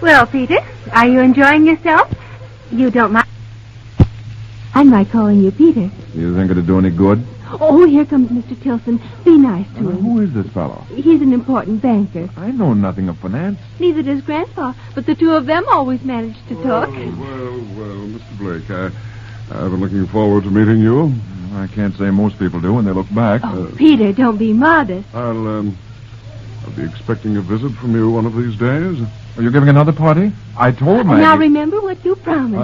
Well, Peter, are you enjoying yourself? You don't mind? I might calling you Peter. You think it'd do any good? Oh, here comes Mr. Tilson. Be nice to him. Who is this fellow? He's an important banker. I know nothing of finance. Neither does Grandpa, but the two of them always manage to talk. Well, Mr. Blake, I've been looking forward to meeting you. I can't say most people do when they look back. Oh, Peter, don't be modest. I'll be expecting a visit from you one of these days. Are you giving another party? I told Maggie. Now remember what you promised.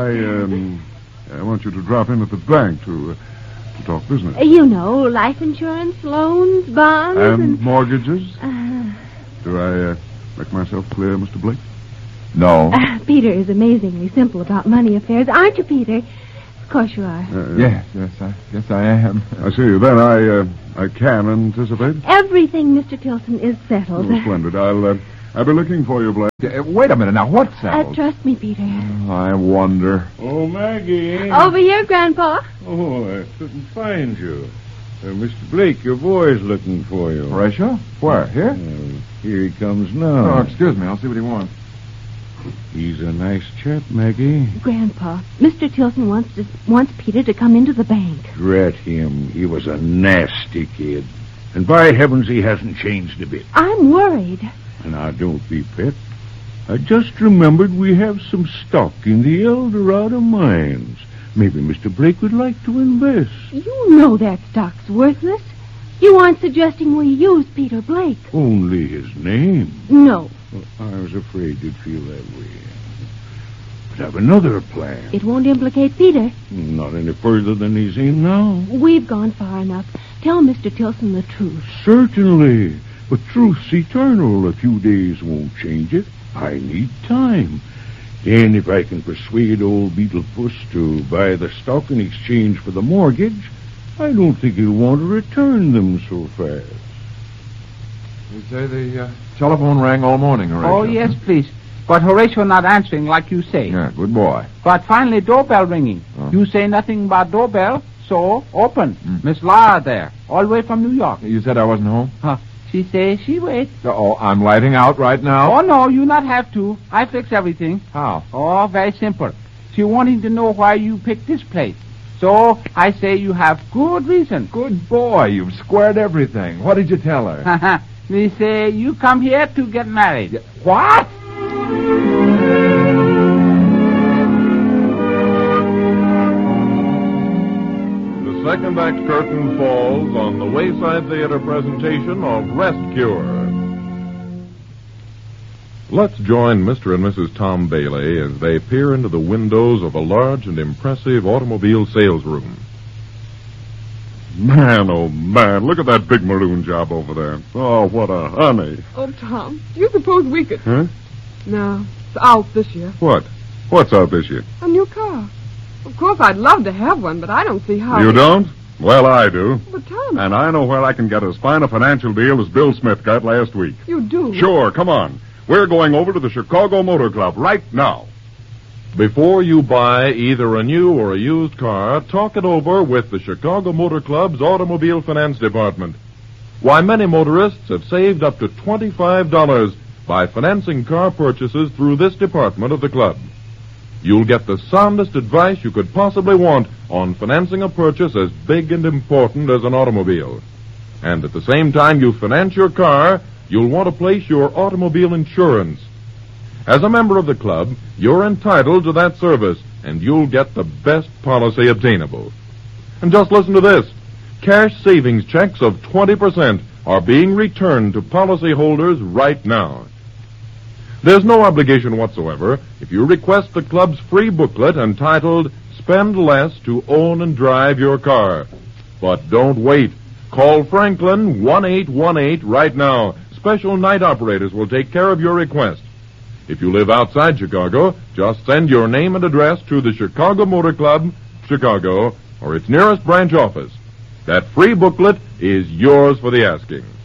I want you to drop in at the bank to talk business. You know, life insurance, loans, bonds, And mortgages. Do I make myself clear, Mr. Blake? No. Peter is amazingly simple about money affairs, aren't you, Peter? Of course you are. Yes, I am. I see. Then I can anticipate. Everything, Mr. Tilson, is settled. Oh, splendid. I'll be looking for you, Blake. Wait a minute now. What's settled? Trust me, Peter. I wonder. Oh, Maggie. Over here, Grandpa. Oh, I couldn't find you. Mr. Blake, your boy's looking for you. Horatio? Where? Here? Here he comes Oh, now. excuse me. I'll see what he wants. He's a nice chap, Maggie. Grandpa, Mr. Tilson wants Peter to come into the bank. Drat him. He was a nasty kid. And by heavens, he hasn't changed a bit. I'm worried. Now, don't be pet. I just remembered we have some stock in the El Dorado mines. Maybe Mr. Blake would like to invest. You know that stock's worthless. You aren't suggesting we use Peter Blake. Only his name. No. Well, I was afraid you'd feel that way. But I've another plan. It won't implicate Peter. Not any further than he's in now. We've gone far enough. Tell Mr. Tilson the truth. Certainly. But truth's eternal. A few days won't change it. I need time. And if I can persuade old Beetlepuss to buy the stock in exchange for the mortgage, I don't think he'll want to return them so fast. You say the telephone rang all morning, Horatio. Oh, yes, please. But Horatio not answering like you say. Yeah, good boy. But finally, doorbell ringing. Oh. You say nothing about doorbell, so open. Miss Lara there, all the way from New York. You said I wasn't home? Huh. She say she wait. Oh, I'm lighting out right now? Oh, no, you not have to. I fix everything. How? Oh, very simple. She wanting to know why you picked this place. So I say you have good reason. Good boy. You've squared everything. What did you tell her? Me say you come here to get married. What? The second act curtain falls on the Wayside Theater presentation of Rest Cure. Let's join Mr. and Mrs. Tom Bailey as they peer into the windows of a large and impressive automobile sales room. Man, oh man, look at that big maroon job over there. Oh, what a honey. Oh, Tom, do you suppose we could... Huh? No, it's out this year. What? What's out this year? A new car. Of course, I'd love to have one, but I don't see how... You don't? Well, I do. But, Tom... And I know where I can get as fine a financial deal as Bill Smith got last week. You do? Sure, come on. We're going over to the Chicago Motor Club right now. Before you buy either a new or a used car, talk it over with the Chicago Motor Club's Automobile Finance Department. Why, many motorists have saved up to $25 by financing car purchases through this department of the club. You'll get the soundest advice you could possibly want on financing a purchase as big and important as an automobile. And at the same time you finance your car, you'll want to place your automobile insurance. As a member of the club, you're entitled to that service, and you'll get the best policy obtainable. And just listen to this. Cash savings checks of 20% are being returned to policyholders right now. There's no obligation whatsoever if you request the club's free booklet entitled Spend Less to Own and Drive Your Car. But don't wait. Call Franklin 1818 right now. Special night operators will take care of your request. If you live outside Chicago, just send your name and address to the Chicago Motor Club, Chicago, or its nearest branch office. That free booklet is yours for the asking.